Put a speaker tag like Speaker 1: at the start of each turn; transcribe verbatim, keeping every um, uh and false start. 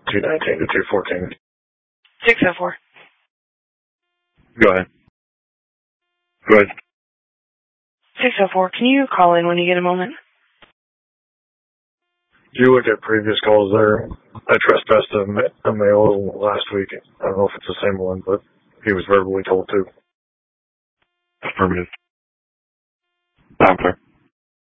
Speaker 1: two nineteen to two fourteen.
Speaker 2: six oh four.
Speaker 1: Go ahead. Go ahead.
Speaker 2: six oh four. Can you call in when you get a moment?
Speaker 1: You look at previous calls there. I trespassed a, ma- a male last week. I don't know if it's the same one, but he was verbally told to.
Speaker 3: Affirmative. I'm clear.